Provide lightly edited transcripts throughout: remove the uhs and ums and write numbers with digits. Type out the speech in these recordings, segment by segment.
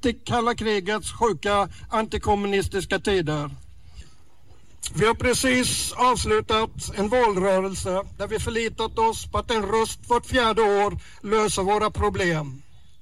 mitt i kalla krigets sjuka antikommunistiska tider. Vi har precis avslutat en valrörelse där vi förlitat oss på att en röst vart 4:e år löser våra problem.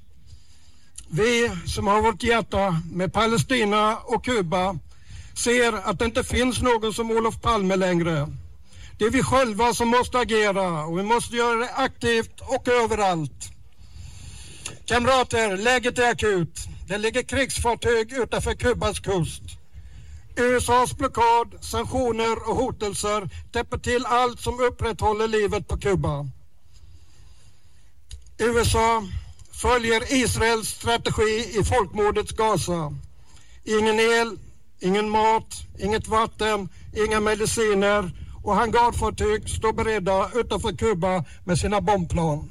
Vi som har vårt hjärta med Palestina och Kuba ser att det inte finns någon som Olof Palme längre. Det är vi själva som måste agera och vi måste göra det aktivt och överallt. Kamrater, läget är akut. Det ligger krigsfartyg utanför Kubas kust. USAs blockad, sanktioner och hotelser täpper till allt som upprätthåller livet på Kuba. USA följer Israels strategi i folkmordets Gaza. Ingen el, ingen mat, inget vatten, inga mediciner och hangarfartyg står beredda utanför Kuba med sina bombplan.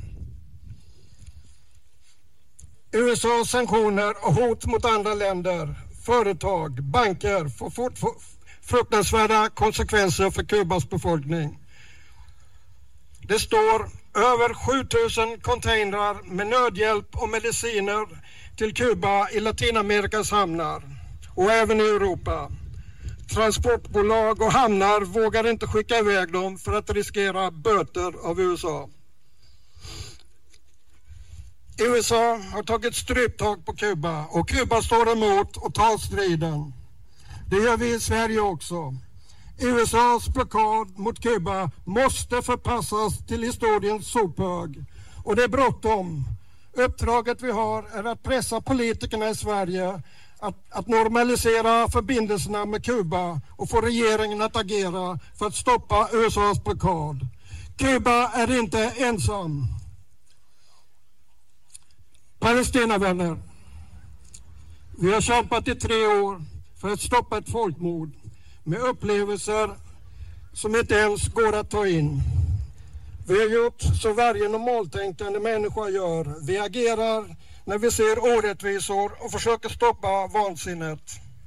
USAs sanktioner och hot mot andra länder, företag, banker får fruktansvärda konsekvenser för Kubas befolkning. Det står över 7000 containrar med nödhjälp och mediciner till Kuba i Latinamerikas hamnar och även i Europa. Transportbolag och hamnar vågar inte skicka iväg dem för att riskera böter av USA. USA har tagit stryptag på Kuba och Kuba står emot och tar striden. Det gör vi i Sverige också. USAs blockad mot Kuba måste förpassas till historiens sophög. Och det är bråttom. Uppdraget vi har är att pressa politikerna i Sverige att normalisera förbindelserna med Kuba och få regeringen att agera för att stoppa USAs blockad. Kuba är inte ensam. Palestinavänner, vi har kämpat i 3 år för att stoppa ett folkmord med upplevelser som inte ens går att ta in. Vi har gjort så varje normaltänkande människa gör. Vi agerar när vi ser orättvisor och försöker stoppa vansinnet.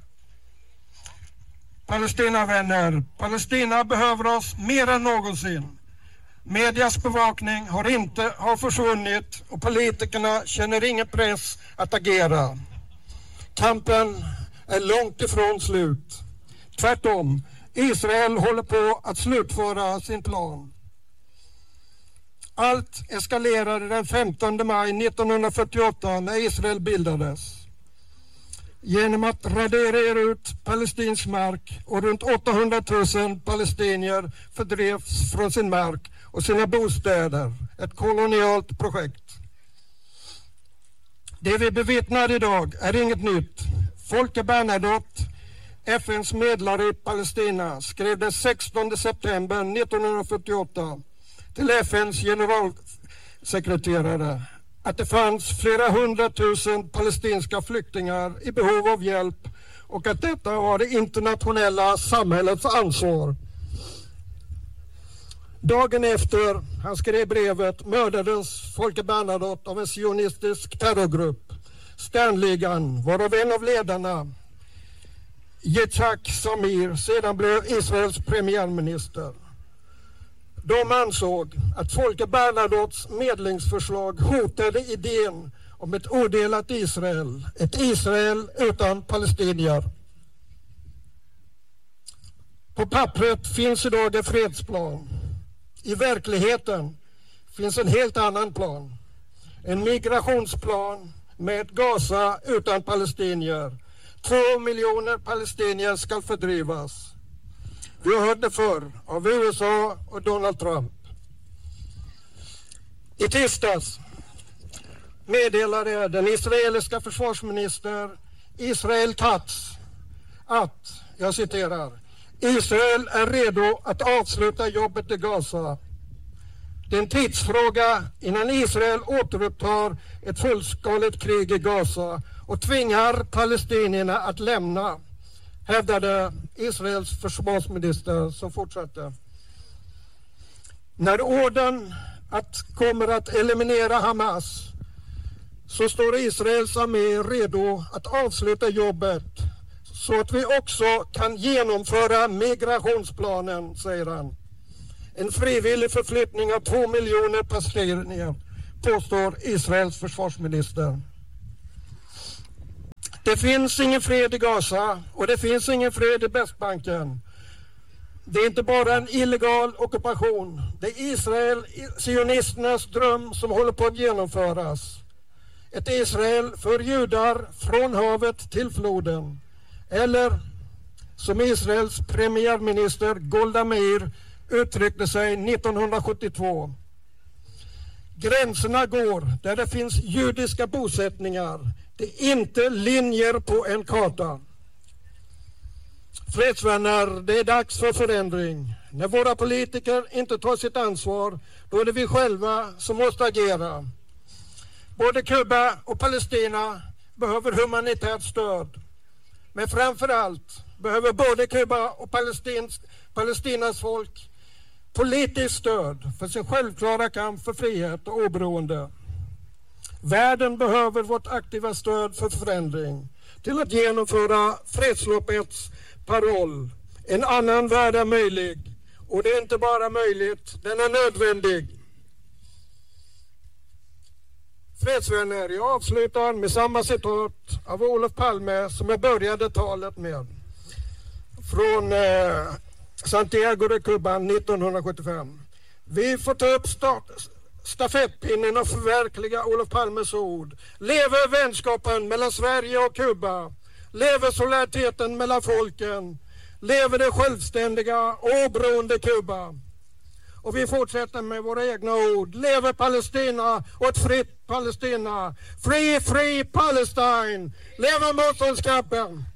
Palestinavänner, Palestina behöver oss mer än någonsin. Medias bevakning har försvunnit och politikerna känner ingen press att agera. Kampen är långt ifrån slut. Tvärtom, Israel håller på att slutföra sin plan. Allt eskalerade den 15 maj 1948 när Israel bildades. Genom att radera ut palestinsk mark och runt 800 000 palestinier fördrevs från sin mark och sina bostäder. Ett kolonialt projekt. Det vi bevittnar idag är inget nytt. Folke Bernadotte, FNs medlare i Palestina, skrev den 16 september 1948 till FNs generalsekreterare att det fanns flera 100 000 palestinska flyktingar i behov av hjälp och att detta var det internationella samhällets ansvar. Dagen efter han skrev brevet mördades Folke Bernadotte av en sionistisk terrorgrupp, Sternligan, varav en av ledarna, Yitzhak Samir, sedan blev Israels premiärminister. De ansåg att Folke Bernadottes medlingsförslag hotade idén om ett odelat Israel, ett Israel utan palestinier. På pappret finns idag en fredsplan. I verkligheten finns en helt annan plan. En migrationsplan med ett Gaza utan palestinier. 2 miljoner palestinier ska fördrivas. Vi har hört det förr av USA och Donald Trump. I tisdags meddelade den israeliska försvarsminister Israel Katz att, jag citerar, Israel är redo att avsluta jobbet i Gaza. Det är en tidsfråga innan Israel återupptar ett fullskaligt krig i Gaza och tvingar palestinierna att lämna, hävdade Israels försvarsminister som fortsatte. När orden kommer att eliminera Hamas så står Israels armé redo att avsluta jobbet så att vi också kan genomföra migrationsplanen, säger han. En frivillig förflyttning av 2 miljoner palestinier, påstår Israels försvarsminister. Det finns ingen fred i Gaza och det finns ingen fred i Västbanken. Det är inte bara en illegal ockupation. Det är Israel, sionisternas dröm som håller på att genomföras. Ett Israel för judar från havet till floden. Eller som Israels premiärminister Golda Meir uttryckte sig 1972. Gränserna går där det finns judiska bosättningar. Det är inte linjer på en karta. Fredsvänner, det är dags för förändring. När våra politiker inte tar sitt ansvar, då är det vi själva som måste agera. Både Kuba och Palestina behöver humanitärt stöd. Men framför allt behöver både Kuba och Palestinas folk politiskt stöd för sin självklara kamp för frihet och oberoende. Världen behöver vårt aktiva stöd för förändring till att genomföra fredsloppets paroll. En annan värld är möjlig, och det är inte bara möjligt, den är nödvändig. Fredsvänner, jag avslutar med samma citat av Olof Palme som jag började talet med. Från Santiago de Cuba 1975. Vi får ta upp stafettpinnen och förverkliga Olof Palmes ord. Leve vänskapen mellan Sverige och Kuba. Leve solidariteten mellan folken. Leve det självständiga och oberoende Kuba. Och vi fortsätter med våra egna ord. Leve Palestina och ett fritt Palestina. Free, free Palestine. Leve motståndskampen.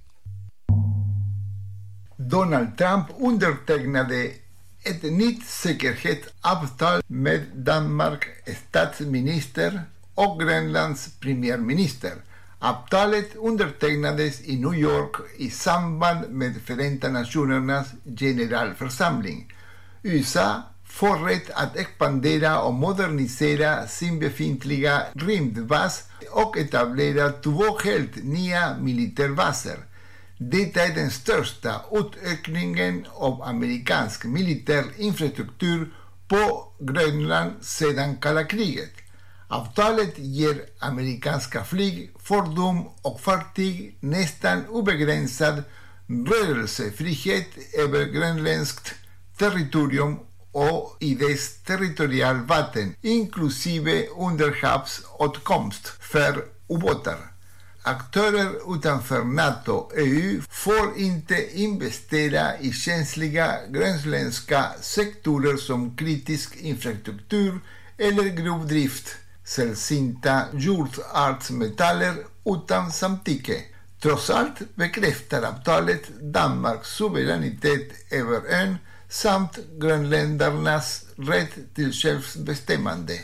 Donald Trump undertecknade ett nytt säkerhetsavtal med Danmarks statsminister och Grönlands premiärminister. Avtalet undertecknades i New York i samband med Förenta Nationernas generalförsamling. USA får rätt att expandera och modernisera sin befintliga rymdbas och etablera 2 helt nya militärbaser. Detta är den största utökningen av amerikansk militär infrastruktur på Grönland sedan kalla kriget. Avtalet ger amerikanska flyg, fordon och fartyg nästan obegränsad rörelsefrihet över grönländskt territorium och i dess territorialvatten, inklusive underhavsåtkomst för ubåtar. Aktörer utanför NATO och EU får inte investera i känsliga grönländska sektorer som kritisk infrastruktur eller gruvdrift, sällsynta jordartsmetaller utan samtycke. Trots allt bekräftar avtalet Danmarks suveränitet över ön samt grönländarnas rätt till självbestämmande.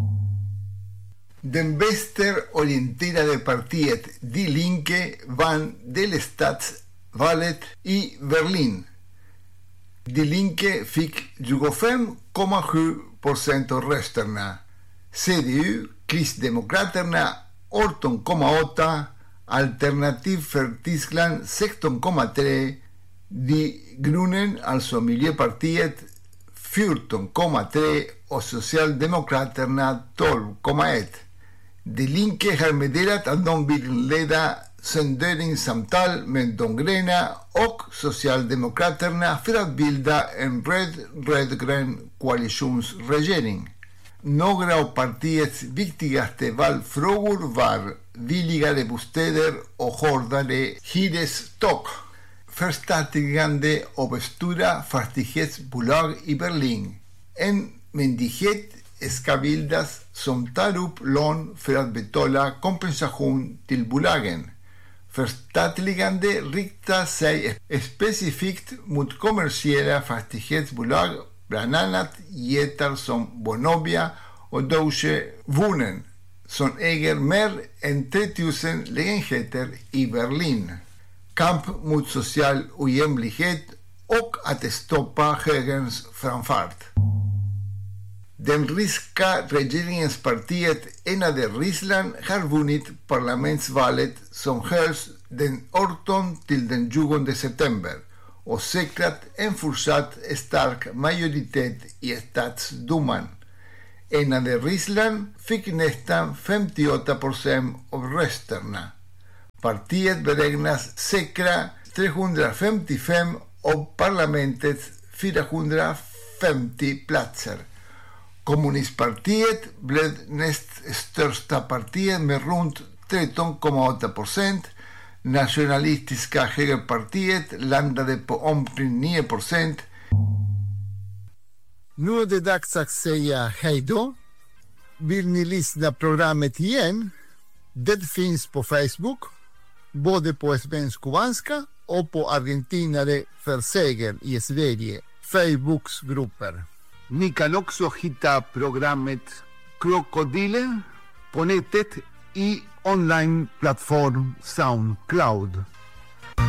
Den vänsterorienterade partiet Die Linke vann delstatsvalet i Berlin. Die Linke fick 25,7% av rösterna. CDU, Kristdemokraterna 18,8%, Alternativ för Tyskland 16,3%, Die Grünen, alltså Miljöpartiet 14,3% och Socialdemokraterna 12,1%. Die Linke har meddelat att de vill inleda sonderingssamtal med de gröna och Socialdemokraterna för att bilda en röd-grön koalitionsregering. Några av partiets viktigaste valfrågor var billigare bostäder och hårdare hyresstopp, förstatligande av stora fastighetsbolag i Berlin. En myndighet ska bildas som tar upp lån för att betala kompensation till bolagen. Förstatligande riktar sig specifikt mot kommersiella fastighetsbolag, bland annat jättar som Vonovia och Deutsche Wohnen, som äger mer än 3000 lägenheter i Berlin. Kamp mot social ojämlikhet och att stoppa högerns framfart. Den ryska regeringspartiet Enade Ryssland har vunnit parlamentsvalet som hölls den 18 till den 20 september och säkrat en fortsatt stark majoritet i statsduman. Enade Ryssland fick nästan 58% av rösterna. Partiet beräknas säkra 355 av parlamentets 450 platser. Kommunistpartiet blev näst största partiet med runt 13,8%. Nationalistiska högerpartiet landade på omkring 9%. Nu är det dags att säga hej då. Vill ni lyssna programmet igen? Det finns på Facebook, både på svensk-kubanska och på Argentinare för seger i Sverige, Facebooks grupper. Ni kan också hitta programmet Krokodiler på nätet i online-plattform SoundCloud.